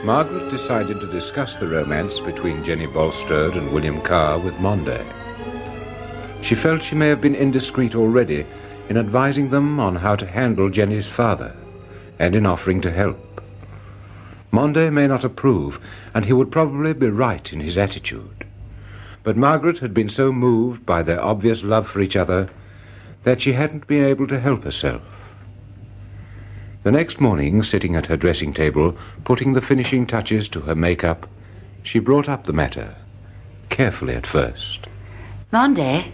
Margaret decided to discuss the romance between Jenny Bulstrode and William Carr with Monday. She felt she may have been indiscreet already in advising them on how to handle Jenny's father and in offering to help. Monday may not approve, and he would probably be right in his attitude. But Margaret had been so moved by their obvious love for each other that she hadn't been able to help herself. The next morning, sitting at her dressing table, putting the finishing touches to her makeup, she brought up the matter, carefully at first. Monday,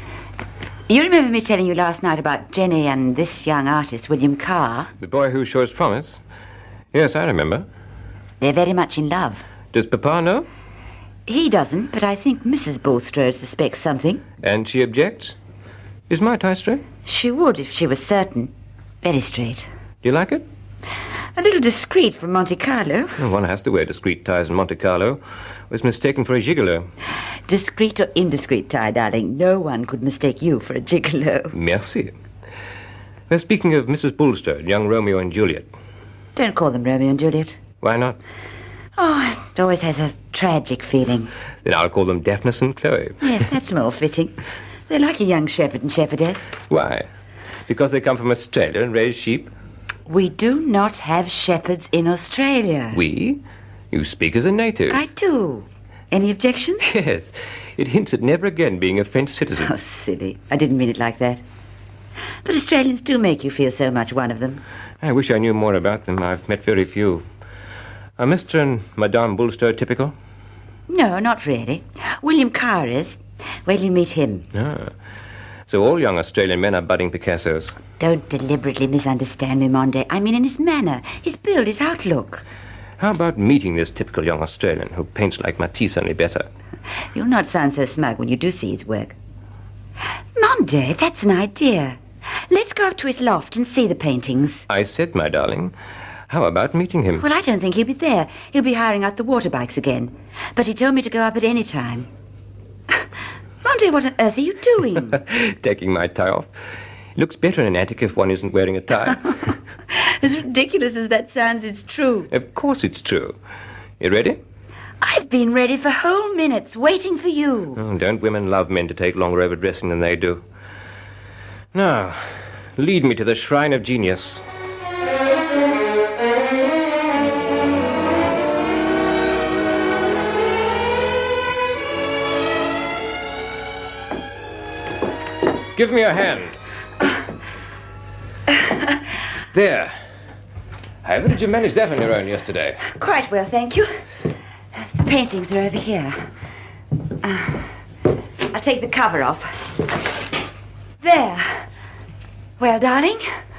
you remember me telling you last night about Jenny and this young artist, William Carr? The boy who shows promise? Yes, I remember. They're very much in love. Does Papa know? He doesn't, but I think Mrs. Bulstrode suspects something. And she objects? Is my tie straight? She would if she was certain. Very straight. Do you like it? A little discreet from Monte Carlo. Well, one has to wear discreet ties in Monte Carlo. Was mistaken for a gigolo. Discreet or indiscreet tie, darling. No one could mistake you for a gigolo. Merci. Well, speaking of Mrs. Bulstrode, young Romeo and Juliet. Don't call them Romeo and Juliet. Why not? Oh, it always has a tragic feeling. Then I'll call them Daphnis and Chloe. Yes, that's more fitting. They're like a young shepherd and shepherdess. Why? Because they come from Australia and raise sheep? We do not have shepherds in Australia. We? You speak as a native. I do. Any objections? Yes. It hints at never again being a French citizen. Oh, silly. I didn't mean it like that. But Australians do make you feel so much one of them. I wish I knew more about them. I've met very few. Are Mr. and Madame Bulstrode typical? No, not really. William Carr is. Wait till you meet him. Ah. So all young Australian men are budding Picassos. Don't deliberately misunderstand me, Monday. I mean in his manner, his build, his outlook. How about meeting this typical young Australian who paints like Matisse, only better? You'll not sound so smug when you do see his work. Monday, that's an idea. Let's go up to his loft and see the paintings. I said, my darling, how about meeting him? Well, I don't think he'll be there. He'll be hiring out the water bikes again. But he told me to go up at any time. Monday, what on earth are you doing? Taking my tie off. Looks better in an attic if one isn't wearing a tie. As ridiculous as that sounds, it's true. Of course it's true. You ready? I've been ready for whole minutes, waiting for you. Oh, don't women love men to take longer over dressing than they do? Now, lead me to the shrine of genius. Give me a hand. There. How did you manage that on your own yesterday? Quite well, thank you. The paintings are over here. I'll take the cover off. There. Well, darling?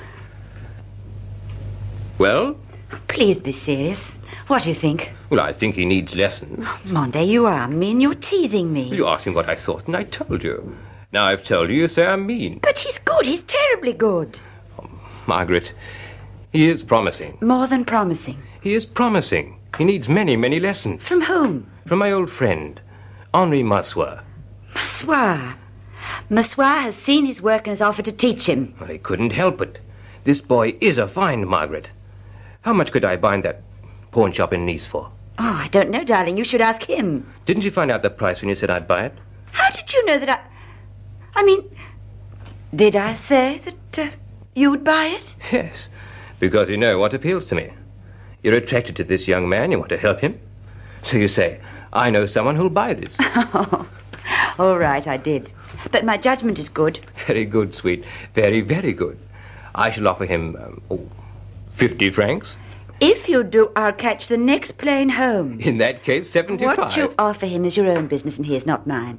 Well? Please be serious. What do you think? Well, I think he needs lessons. Monday, you are mean. You're teasing me. You asked me what I thought, and I told you. Now I've told you, you say I'm mean. But he's good. He's terribly good. Oh, Margaret, he is promising. More than promising. He is promising. He needs many, many lessons. From whom? From my old friend, Henri Massoir. Massoir? Massoir has seen his work and has offered to teach him. Well, he couldn't help it. This boy is a find, Margaret. How much could I buy in that pawn shop in Nice for? Oh, I don't know, darling. You should ask him. Didn't you find out the price when you said I'd buy it? How did you know that I mean, did I say that you'd buy it? Yes, because you know what appeals to me. You're attracted to this young man, you want to help him. So you say, I know someone who'll buy this. Oh, all right, I did. But my judgment is good. Very good, sweet. Very, very good. I shall offer him, 50 francs. If you do, I'll catch the next plane home. In that case, 75. What you offer him is your own business and his, not mine.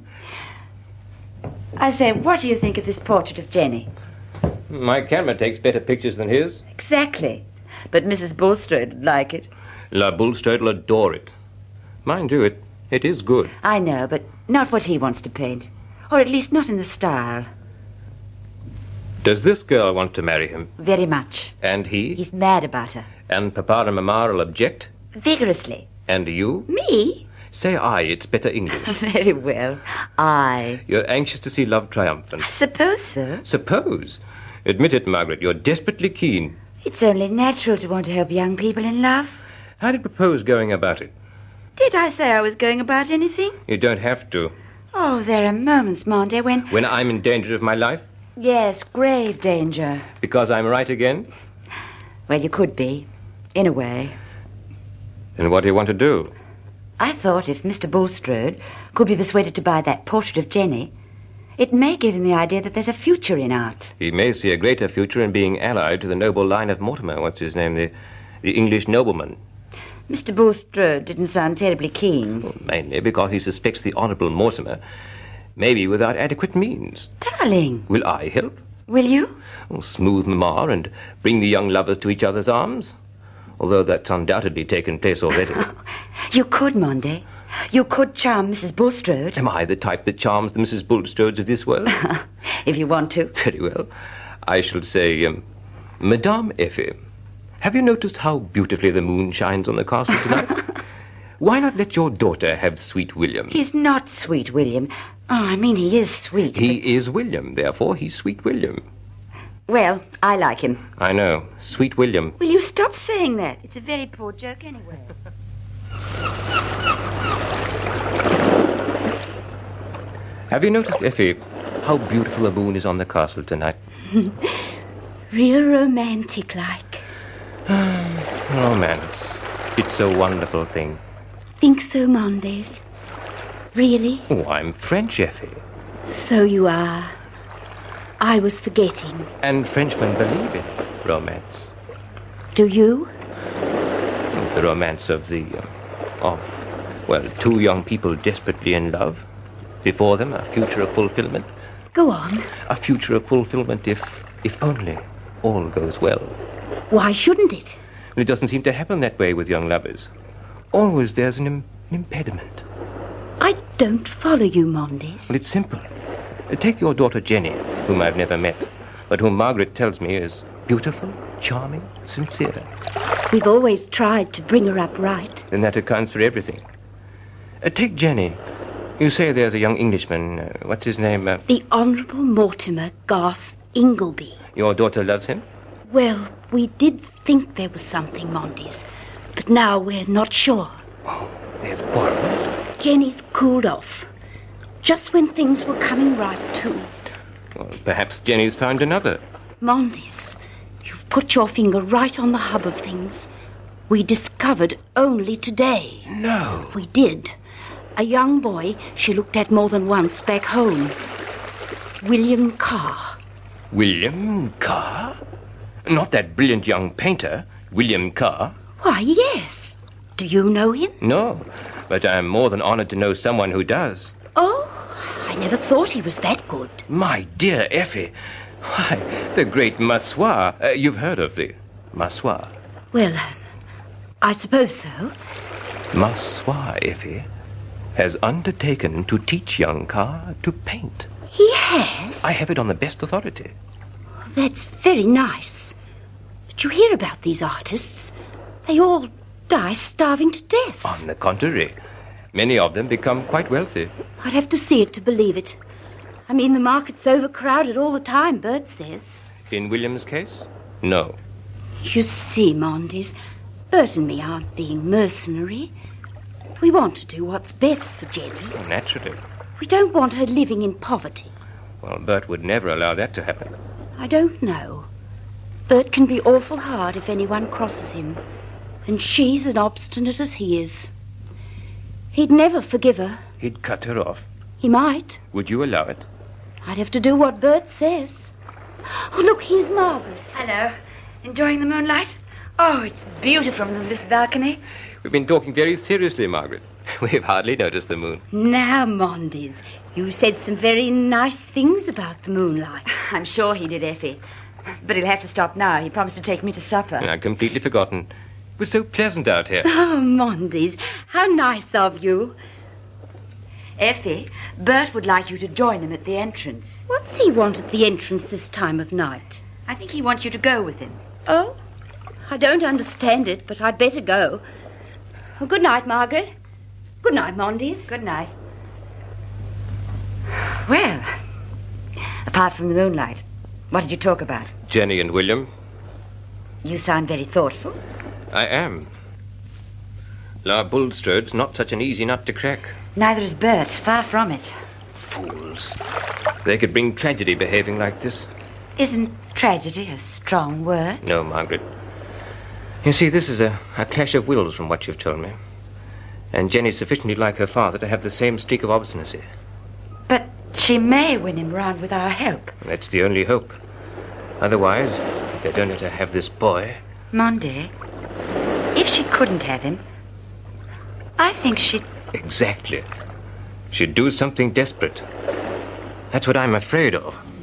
I say, what do you think of this portrait of Jenny? My camera takes better pictures than his. Exactly. But Mrs. Bulstrode would like it. La Bulstrode will adore it. Mind you, it is good. I know, but not what he wants to paint. Or at least not in the style. Does this girl want to marry him? Very much. And he? He's mad about her. And Papa and Mama will object? Vigorously. And you? Me? Say I, it's better English. Very well. I. You're anxious to see love triumphant. I suppose so. Suppose? Admit it, Margaret, you're desperately keen. It's only natural to want to help young people in love. How do you propose going about it? Did I say I was going about anything? You don't have to. Oh, there are moments, Monday, when... When I'm in danger of my life? Yes, grave danger. Because I'm right again? Well, you could be, in a way. Then what do you want to do? I thought if Mr. Bulstrode could be persuaded to buy that portrait of Jenny, it may give him the idea that there's a future in art. He may see a greater future in being allied to the noble line of Mortimer. What's his name? The English nobleman. Mr. Bulstrode didn't sound terribly keen. Well, mainly because he suspects the Honourable Mortimer, maybe without adequate means. Darling. Will I help? Will you? Well, smooth Mamma and bring the young lovers to each other's arms? Although that's undoubtedly taken place already. You could, Monday. You could charm Mrs. Bulstrode. Am I the type that charms the Mrs. Bulstrodes of this world? If you want to. Very well. I shall say, Madame Effie, have you noticed how beautifully the moon shines on the castle tonight? Why not let your daughter have Sweet William? He's not Sweet William. Oh, I mean, he is sweet. He is William, therefore he's Sweet William. Well, I like him. I know. Sweet William. Will you stop saying that? It's a very poor joke anyway. Have you noticed, Effie, how beautiful the moon is on the castle tonight? Real romantic-like. Romance. It's a wonderful thing. Think so, Mondays? Really? Oh, I'm French, Effie. So you are. I was forgetting. And Frenchmen believe in romance. Do you? The romance of two young people desperately in love. Before them, a future of fulfillment. Go on. A future of fulfillment if only all goes well. Why shouldn't it? It doesn't seem to happen that way with young lovers. Always there's an impediment. I don't follow you, Mondays. Well, it's simple. Take your daughter Jenny, whom I've never met, but whom Margaret tells me is beautiful, charming, sincere. We've always tried to bring her up right. Then that accounts for everything. Take Jenny. You say there's a young Englishman. What's his name? The Honourable Mortimer Garth Ingleby. Your daughter loves him? Well, we did think there was something, Mondays, but now we're not sure. Oh, they've quarrelled. Jenny's cooled off. Just when things were coming right, too. Well, perhaps Jenny's found another. Mondays, you've put your finger right on the hub of things. We discovered only today. No. We did. A young boy she looked at more than once back home. William Carr. William Carr? Not that brilliant young painter, William Carr? Why, yes. Do you know him? No, but I'm more than honored to know someone who does. Oh, I never thought he was that good. My dear Effie, why, the great Massoir. You've heard of the Massoir? Well, I suppose so. Massoir, Effie, has undertaken to teach young Carr to paint. He has? I have it on the best authority. That's very nice. But you hear about these artists. They all die starving to death. On the contrary, many of them become quite wealthy. I'd have to see it to believe it. I mean, the market's overcrowded all the time, Bert says. In William's case, no. You see, Mondays, Bert and me aren't being mercenary. We want to do what's best for Jenny. Oh, naturally. We don't want her living in poverty. Well, Bert would never allow that to happen. I don't know. Bert can be awful hard if anyone crosses him. And she's as obstinate as he is. He'd never forgive her. He'd cut her off. He might. Would you allow it? I'd have to do what Bert says. Oh, look, here's Margaret. Hello. Enjoying the moonlight? Oh, it's beautiful from this balcony. We've been talking very seriously, Margaret. We've hardly noticed the moon. Now, Mondays, you said some very nice things about the moonlight. I'm sure he did, Effie. But he'll have to stop now. He promised to take me to supper. I'd completely forgotten. It was so pleasant out here. Oh, Mondays, how nice of you. Effie, Bert would like you to join him at the entrance. What's he want at the entrance this time of night? I think he wants you to go with him. Oh, I don't understand it, but I'd better go. Oh, good night, Margaret. Good night, Mondays. Good night. Well, apart from the moonlight, what did you talk about? Jenny and William. You sound very thoughtful. I am. La Bulstrode's not such an easy nut to crack. Neither is Bert. Far from it. Fools. They could bring tragedy behaving like this. Isn't tragedy a strong word? No, Margaret. You see, this is a clash of wills from what you've told me. And Jenny's sufficiently like her father to have the same streak of obstinacy. But she may win him round with our help. That's the only hope. Otherwise, if they don't let her have this boy... Monday, if she couldn't have him, I think she'd... Exactly. She'd do something desperate. That's what I'm afraid of.